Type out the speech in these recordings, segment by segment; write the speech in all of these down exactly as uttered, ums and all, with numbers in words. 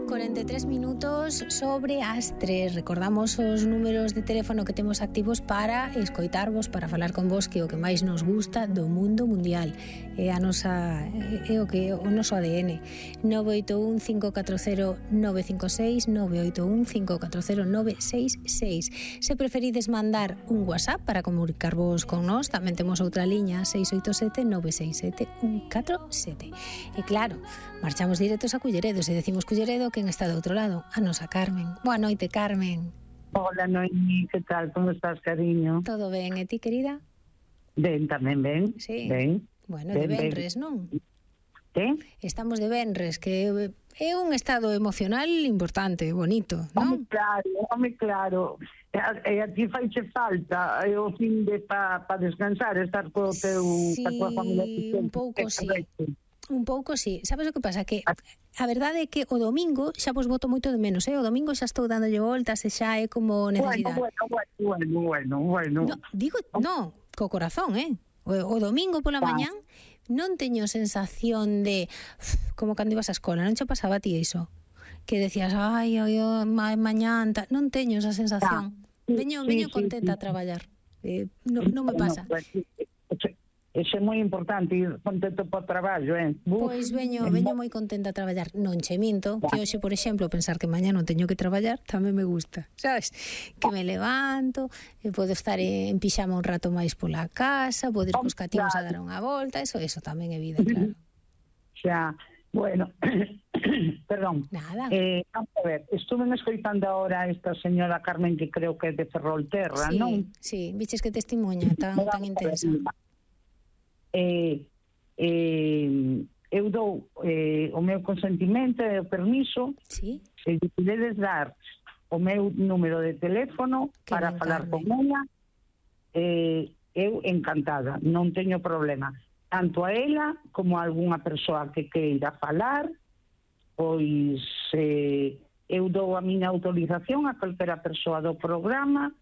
cuarenta y tres minutos sobre as tres. Recordamos os números de teléfono que temos activos para escoitarvos, para falar con vos, que é o que máis nos gusta do mundo mundial. É a nosa, é o que o noso A D N. nove oito un cinco catro cero nove cinco seis, nove oito un cinco catro cero nove seis seis. Se preferides mandar un WhatsApp para comunicarvos con nós, tamén temos outra liña, seis oito sete nove seis sete un catro sete. E claro, marchamos directos a Culleredo. Se decimos Culleredo, quen está do outro lado? A nosa Carmen. Boa noite, Carmen. Hola, Noemi, que tal? Como estás, cariño? Todo ben, e ti, querida? Ben, tamén ben. Sí. Ben. Bueno, ben, de venres, ben. non? Que? Estamos de venres, que é un estado emocional importante, bonito, non? Home, claro, home, claro. E a ti faiche falta é o fin de pa, pa descansar, estar co teu, sí, ca tua familia. Un pouco, sí. Un pouco, sí. Sabes o que pasa? Que a verdade é que o domingo xa vos boto moito de menos, eh? O domingo xa estou dándolle voltas e xa é como necesidade. Bueno, bueno, bueno, bueno, bueno. No, digo, no, co corazón, eh? O, o domingo pola ah. mañán non teño sensación de como cando ibas á escola, non che pasaba a ti iso? Que decías, ai, ai, ma, mañán, ta... non teño esa sensación. Ah, veño, sí, veño sí, contenta sí, sí. a traballar. Eh, non no me pasa. No, pues, Eso é moi importante, ir contento po traballo, eh? Uf, pois veño, veño moi contenta a traballar. Non che minto, que hoxe, por exemplo, pensar que mañá non teño que traballar, tamén me gusta, sabes? Que me levanto, e podo estar en pixama un rato máis pola casa, podo ir cos cativos a dar unha volta, eso, eso tamén é vida, claro. Xa, bueno, perdón. Nada. Eh, vamos a ver, estuve escoitando ahora esta señora Carmen, que creo que é de Ferrolterra, sí, non? Sí, viches que testemunha tan, tan intensa. Eh, eh, eu dou eh, o meu consentimento e o permiso, sí? Se decidedes dar o meu número de teléfono que para falar con ela, eh, eu encantada, non teño problema, tanto a ela como a algunha persoa que queira falar, pois eh, eu dou a miña autorización a calquera persoa do programa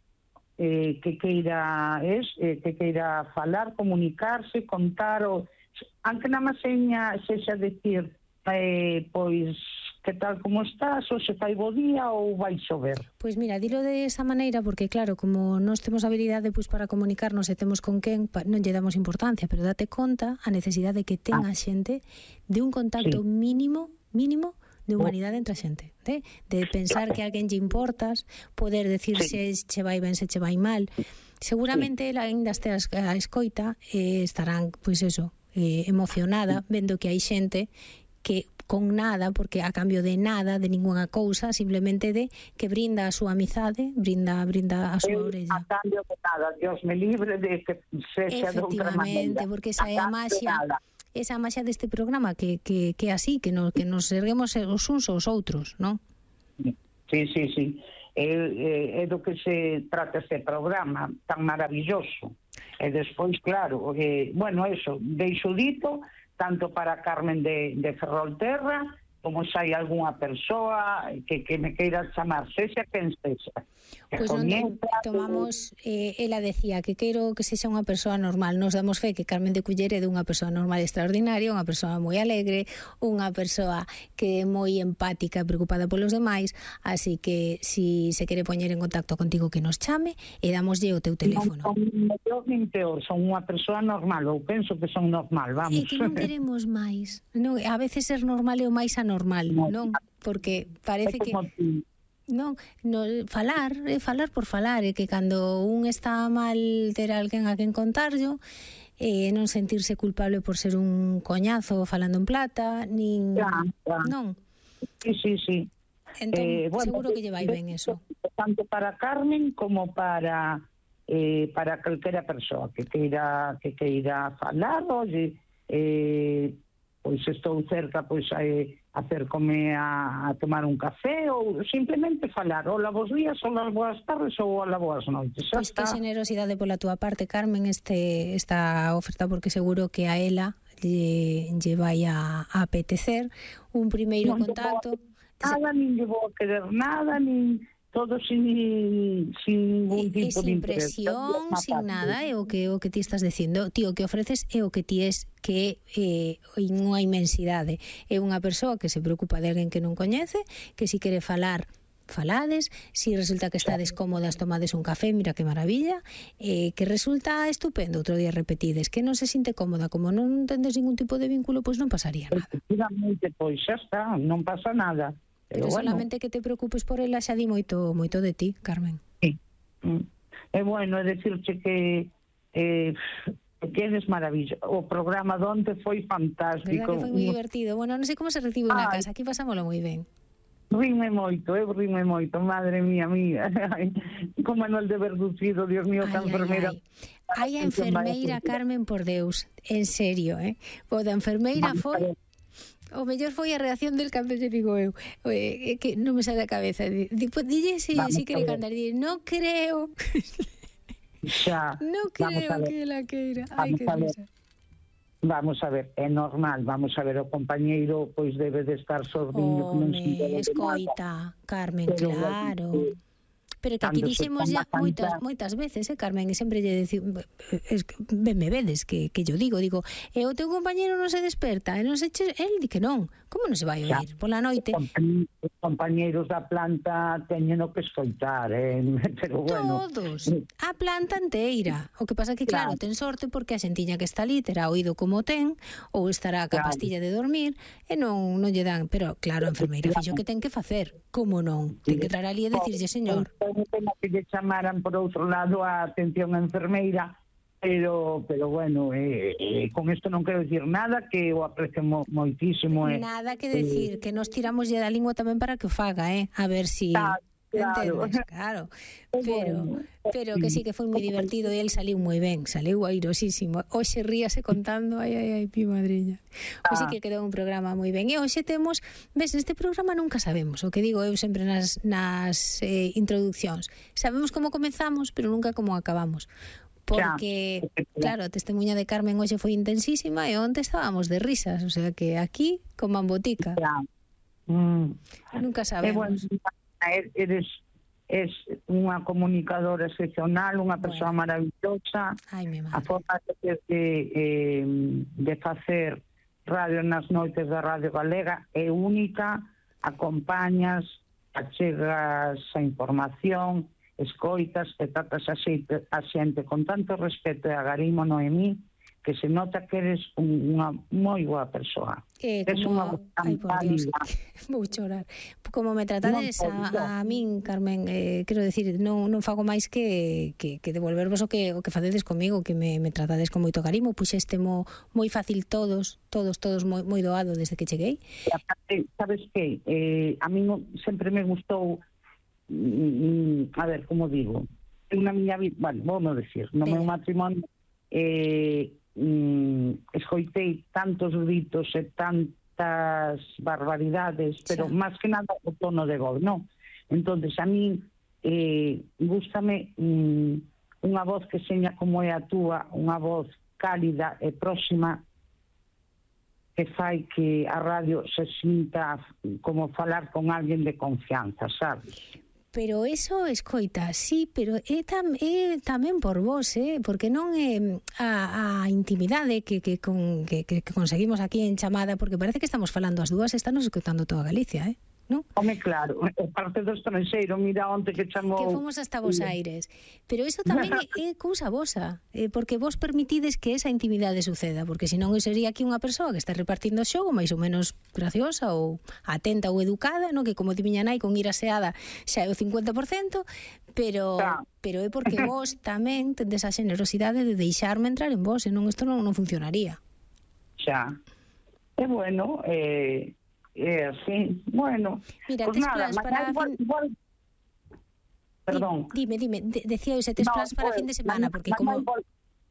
Eh, que queira es, eh, que queira falar, comunicarse, contar o, aunque na má seña sexa decir eh, pois que tal como estás, ou se fai bo día ou vai chover. Pois mira, dilo de esa maneira porque claro, como nós temos habilidade pois, para comunicarnos e temos con quen, non lle damos importancia, pero date conta a necesidade que ten a xente de un contacto sí. mínimo, mínimo de humanidade entre a xente, de, de pensar que a alguén lle importas, poder decir sí. se che vai ben, se che vai mal. Seguramente sí. ela ainda este a escoita eh, estarán, pois eso, eh, emocionada, vendo que hai xente que con nada, porque a cambio de nada, de ninguna cousa, simplemente de que brinda a súa amizade, brinda brinda a súa orella. A cambio de nada, Dios me libre de que sexa de outra maneira. Efectivamente, porque esa é a maxia. Esa maxia deste programa que que que así que nos que nos erguemos os uns aos outros, non? Sí, sí, sí. É, é, é do que se trata este programa tan maravilloso. E despois, claro, eh, bueno, eso, deixo dito tanto para Carmen de, de Ferrolterra como se hai algunha persoa que, que me queira chamar, sexa quen sexa. Pois pues non tomamos, eh, ela decía que quero que sexa unha persoa normal. Nos damos fe que Carmen de Culleredo é unha persoa normal extraordinaria, unha persoa moi alegre, unha persoa que é moi empática e preocupada polos demais, así que si se quere poñer en contacto contigo que nos chame e damoslle o teu teléfono. Non son mellor nin peor, son unha persoa normal, ou penso que son normal, vamos. É que non queremos máis. Non, a veces ser normal é o máis anormal, non? non? Porque parece que... Non, no, falar, é falar por falar, é que cando un está mal ter alguén a quen contarlo, eh, non sentirse culpable por ser un coñazo falando en plata, nin... Ya, ya. Non? Sí, sí, sí. Entón, eh, bueno, seguro que lle vai ben eso. Tanto para Carmen como para eh, para calquera persoa que queira que queira falar, oye, eh, pois estou cerca, pois a acercome a, a tomar un café ou simplemente falar, hola, bos días, hola, boas tardes ou hola, boas noites. Pois que generosidade pola túa parte, Carmen, este esta oferta, porque seguro que a ela lle, lle vai a, a apetecer un primeiro non contacto. Nada, nin lle vou a querer nada, nin todo sin, sin ningún e, tipo e sin de interés. presión, sin nada, é o que o que ti estás dicindo. Ti o que ofreces é o que ti es, que é eh, unha inmensidade. É unha persoa que se preocupa de alguén que non coñece, que si quere falar, falades, si resulta que estades cómodas, tomades un café, mira que maravilla, eh, que resulta estupendo, outro día repetides, que non se sinte cómoda, como non tendes ningún tipo de vínculo, pois non pasaría nada. Efectivamente, pois xa está, non pasa nada. Pero, Pero bueno, solamente que te preocupes por ela xa di moito moito de ti, Carmen. Sí. É bueno, é dicirche que eh, que eres maravilloso. O programa de onte foi fantástico. Verdad que foi moi divertido. Bueno, non sei como se recibe na casa, aquí pasámolo moi ben. Rime moito, eu rime moito, madre mía, mía. Como Manuel de Verducido, Dios mío, que enfermeira. Ai, a enfermeira, Carmen, por Deus, en serio, eh? O da enfermeira foi... O mellor foi a reacción del cambio, lle digo eu, eh, que non me sai da cabeza. Dipo, dille si, si quere cantar, dille, non creo. Xa, non creo que la queira. Ai, que risa. Vamos a ver, é normal, vamos a ver, o compañeiro pois debe de estar sordindo. Home, escoita, Carmen, pero, claro. Eh, Pero que aquí dixemos ya moitas moitas veces, eh, Carmen, e sempre lle dici, es que ben me vedes que que yo digo, digo, e o teu compañeiro non se desperta, e non se che, el di que non. Como non se vai oír pola noite? Os compañeiros da planta teñen o que escoitar, eh, pero bueno. Todos, a planta inteira. O que pasa que claro, claro, ten sorte porque a xentiña que está ali terá oído como ten, ou estará ca claro. pastilla de dormir, e non non lle dan, pero claro, a enfermeira fixo que ten que facer. Como non? Ten que entrar ali e dicirlle, señor, como que lle chamaran por outro lado a atención a enfermeira, pero pero bueno, eh, eh, con isto non quero dicir nada, que o aprecio mo, moitísimo. Eh. Nada que decir, eh, que nos tiramos lle da lingua tamén para que o faga, eh? A ver si... Claro, claro. Entendes? Claro. Pero, pero que sí que foi moi divertido e el saliu moi ben, saliu airosísimo. Hoxe ríase contando, ai, ai, ai, pi madriña. Hoxe sí que quedou un programa moi ben. E hoxe temos, ves, neste programa nunca sabemos, o que digo eu sempre nas, nas eh, introduccións. Sabemos como comezamos, pero nunca como acabamos. Porque, claro, a testemunha de Carmen hoxe foi intensísima e onte estábamos de risas, o sea que aquí, como en botica. Mm. Nunca sabemos. Eres es unha comunicadora excepcional, unha persoa bueno. maravillosa. Ai, mi madre. A forma de, de, eh, de facer radio nas noites da Radio Galega é única, acompañas, achegas a información, escoitas e tratas a xente, a xente con tanto respeto e agarimo, Noemí, que se nota que eres un, unha moi boa persoa. Eh, es unha ai, por Dios, vou chorar. Como me tratades no, a, a min, Carmen, eh, quero decir, non, non fago máis que, que, que devolvervos o que o que facedes comigo, que me, me tratades con moito carimo, puxeste mo, moi fácil todos, todos, todos moi, moi doado desde que cheguei. E aparte, sabes que eh, a min sempre me gustou, mm, a ver, como digo, unha miña vida, bueno, vamos decir, no meu matrimonio, eh, Mm, escoitei tantos gritos e tantas barbaridades, pero sí. máis que nada o tono de voz, non? Entonces a mí eh, gústame mm, unha voz que seña como é a túa, unha voz cálida e próxima, que fai que a radio se sinta como falar con alguén de confianza, sabes? Pero eso, escoita, sí, pero é, tam, é tamén por vos, eh? Porque non é a, a intimidade que, que, con, que, que conseguimos aquí en chamada, porque parece que estamos falando as dúas, estamos escoitando toda Galicia, eh? ¿No? Home, claro, é parte do estranxeiro, mira onte que chamou... Que fomos hasta Bos Aires. Pero iso tamén é, é cousa vosa, eh, porque vos permitides que esa intimidade suceda, porque senón eu sería aquí unha persoa que está repartindo o xogo máis ou menos graciosa ou atenta ou educada, no? Que como ti miña nai con ir aseada xa é o cincuenta por cento, pero, claro. pero é porque vos tamén tendes a xenerosidade de deixarme entrar en vos, senón isto non, non funcionaría. Xa. É bueno, eh... É así, bueno. Mira, pues tes nada, plans para igual, fin... igual... Perdón. Dime, dime, de, decía eu, se tes no, plans para pues, fin de semana, porque como... Igual...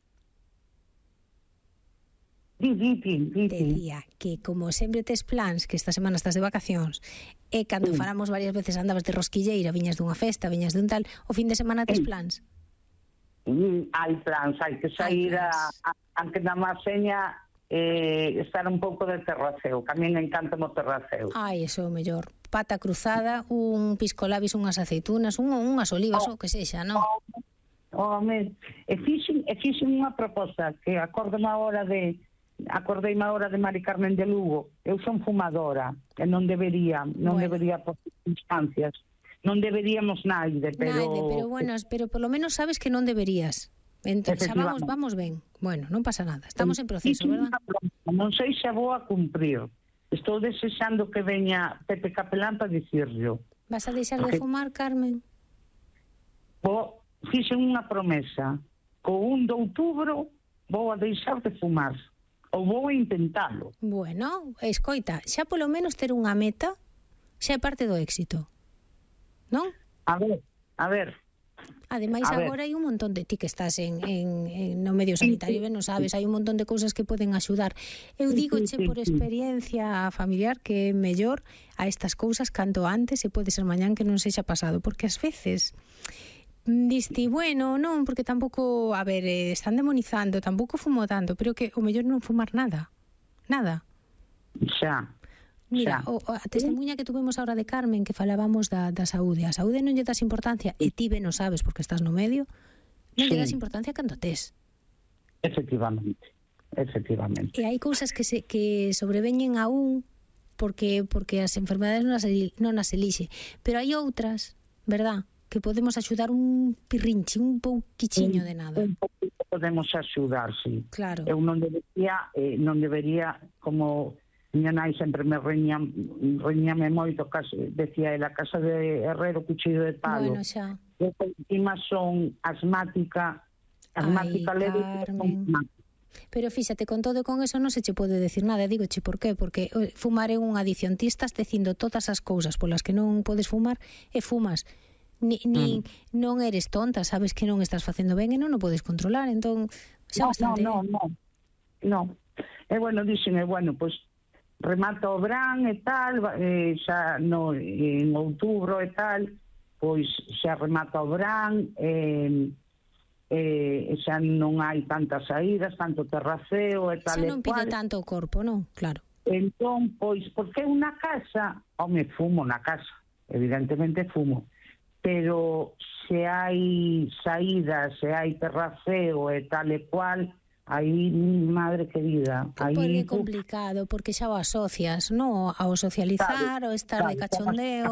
Di, di, di, di, decía que como sempre tes plans, que esta semana estás de vacacións, e cando sí. falamos varias veces andabas de rosquilleira, viñas dunha festa, viñas dun tal, o fin de semana tes sí. plans? Mm, hai plans, hai que sair a, a, aunque na máis seña eh, estar un pouco de terraceo, que a mí me encanta o terraceo. Ai, eso é o mellor. Pata cruzada, un piscolabis, unhas aceitunas, un, unhas olivas, o que sexa, non? Home, e fixen, e fixen unha proposta que acordome a hora de acordeime a hora de Mari Carmen de Lugo. Eu son fumadora e non debería, non bueno. debería por circunstancias. Non deberíamos naide, pero Naide, pero bueno, pero por lo menos sabes que non deberías. Entón, xa vamos, vamos ben. Bueno, non pasa nada. Estamos en proceso, verdad? Non sei se vou a cumprir. Estou desexando que veña Pepe Capelán para dicirlo. Vas a deixar de fumar, Carmen? Vou, fixen unha promesa. Co un de outubro vou a deixar de fumar. Ou vou a intentalo. Bueno, escoita, xa polo menos ter unha meta xa é parte do éxito. Non? A ver, a ver. Ademais, a agora ver. Hai un montón de ti que estás en, en, en no medio sanitario, ben, non sabes, hai un montón de cousas que poden axudar. Eu digo che por experiencia familiar que é mellor a estas cousas canto antes e pode ser mañán que non sexa pasado, porque ás veces diste, bueno, non, porque tampouco, a ver, eh, están demonizando, tampouco fumo tanto, pero que o mellor non fumar nada. Nada. Xa. Mira, o, a testemunha que tuvemos ahora de Carmen, que falábamos da, da saúde. A saúde non lle das importancia, e ti ben o sabes porque estás no medio, non sí. lle das importancia cando tes. Efectivamente, efectivamente. E hai cousas que se que sobreveñen a un porque porque as enfermedades non as, non as elixe, pero hai outras, verdad, que podemos axudar un pirrinche, un pouquichiño de nada. Un pouquinho podemos axudar, sí. Claro. Eu non debería, eh, non debería como miña nai sempre me reñía, reñíame moito, decía ela, casa de herrero, cuchillo de palo. Bueno, xa. Eu encima son asmática, asmática leve. Pero fíxate, con todo e con eso non se che pode decir nada. Digo che, por qué? Porque fumar é unha adicción. Ti estás dicindo todas as cousas polas que non podes fumar e fumas. Ni, ni mm. non eres tonta, sabes que non estás facendo ben e non o podes controlar. Entón, xa no, bastante... No, no, no. No. E bueno, dixen, bueno, pois... Pues, remata o verán e tal, eh, xa no, en outubro e tal, pois xa remata o verán, eh, eh, xa non hai tantas saídas, tanto terraceo e tal. Xa non pide tanto o corpo, non? Claro. Entón, pois, porque unha casa, home, fumo na casa, evidentemente fumo, pero se hai saídas, se hai terraceo e tal e cual, aí, madre querida, aí... Porque é complicado, porque xa o asocias, non? Ao socializar, claro, ou estar claro, de cachondeo...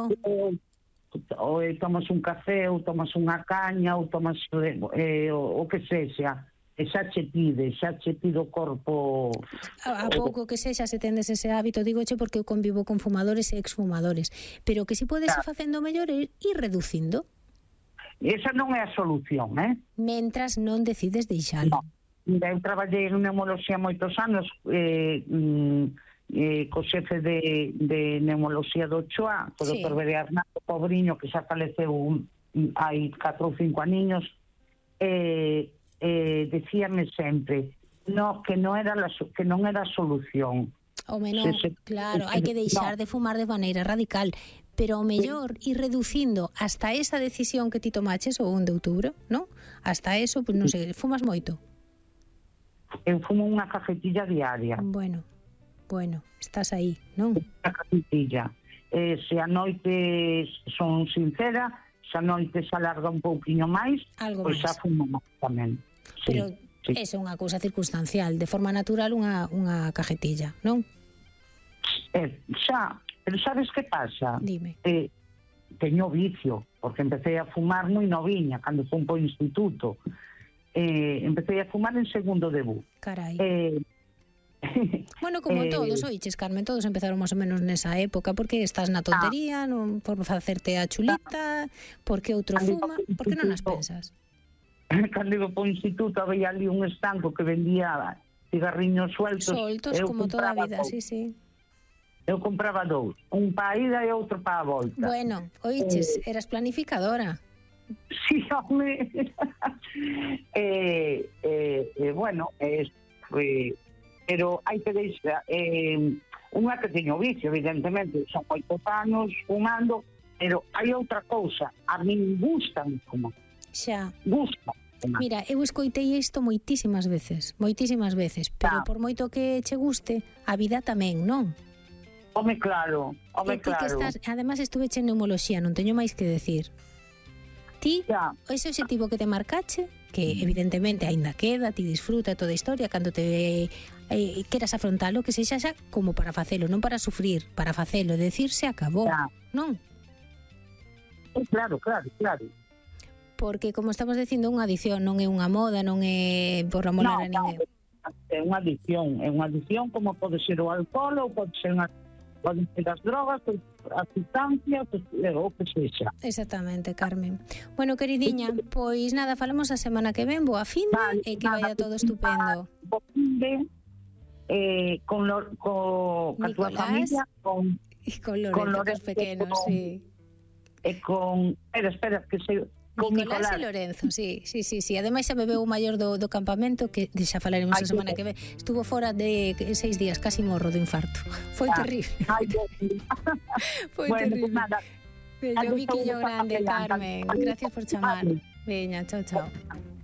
Ou tomas un café, ou tomas unha caña, ou tomas eh, o, o que sexa, e xa che pide, xa che pide o corpo... A, a pouco que sexa, se tendes ese hábito, digoche porque eu convivo con fumadores e exfumadores, pero que si podes claro. ir facendo mellor e ir reducindo. Esa non é a solución, eh? Mentras non decides deixalo. No. Eu traballei en neumoloxía moitos anos eh, eh, co xefe de, de neumoloxía do Ochoa, o sí. doutor Bernardo Pobriño, que xa faleceu hai catro ou cinco aniños, eh, eh, decíame sempre no, que, non era la, que non era a solución. Home, non, se, se, claro, hai que deixar no. de fumar de maneira radical, pero o mellor ir reducindo hasta esa decisión que ti tomaches o un de outubro, non? Hasta eso, pues non sei, fumas moito. Eu fumo unha cafetilla diaria. Bueno, bueno, estás aí, non? Unha cafetilla. Eh, se a noite son sincera, se a noite se alarga un pouquiño máis, pois xa fumo máis tamén. Sí, pero sí. É unha cousa circunstancial, de forma natural unha, unha cajetilla, non? Eh, xa, pero sabes que pasa? Dime. Eh, teño vicio, porque empecé a fumar moi noviña, cando fui po instituto. Eh, empecé a fumar en segundo debut. Carai. Eh, bueno, como eh, todos, oiches, Carmen, todos empezaron máis ou menos nesa época, porque estás na tontería, ah, non por facerte a chulita, porque outro fuma, porque non as pensas? Cando iba po instituto había ali un estanco que vendía cigarriños sueltos. Soltos, como toda a vida, sí, sí. Eu compraba dous, un pa a ida e outro pa a volta. Bueno, oiches, eh, eras planificadora. Sí, home. eh, eh, eh, bueno, eh, eh, pero hai que deixar eh, unha que teño vicio, evidentemente, son oito anos fumando, pero hai outra cousa, a min gusta fumar. Xa. Gusta, tema. Mira, eu escoitei isto moitísimas veces, moitísimas veces, pero Ah. por moito que che guste, a vida tamén, non? Home, claro, home, E ti que claro. estás, además estuve che en neumoloxía, non teño máis que decir. Ti, Ya. ese objetivo que te marcache, que evidentemente aínda queda, ti disfruta toda a historia cando te eh, queras afrontalo, que sexa xa como para facelo, non para sufrir, para facelo, decir se acabou, Ya. non? Eh, Claro, claro, claro. Porque, como estamos dicindo, unha adicción, non é unha moda, non é por amolar a No, no, ninguén. é unha adicción, é unha adicción como pode ser o alcohol ou pode ser unha, pode ser as drogas, as sustancias, o que sexa. Exactamente, Carmen. Bueno, queridiña, pois nada, falamos a semana que ven, boa fin Vale, e que nada, vaya todo que estupendo. bo fin de, eh, con, lo, con a túa Nicolás. familia, con, E con Lorenzo, Con que Lorenzo, os pequenos, con- sí. e con, espera, espera, que se, con Nicolás, Nicolás. e Lorenzo, sí, sí, sí, sí. Ademais xa bebeu o maior do, do campamento, que de xa falaremos Ai, a semana que- que ven. Estuvo fora de seis días, casi morro do infarto. Foi Ah, terrible, Ai, Dios mío. foi Bueno, terrible. pues nada, Veña, Adiós, biquiño saúde, grande, papelán. Carmen. Gracias por chamar. Vale. Veña, chao, chao.